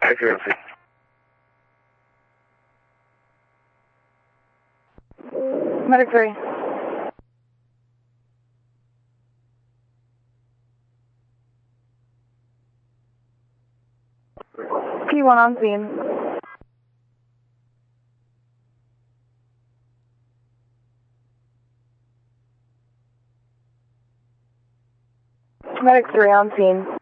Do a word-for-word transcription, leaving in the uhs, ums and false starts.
Accuracy. Medic three. P one on scene. Medic three on scene.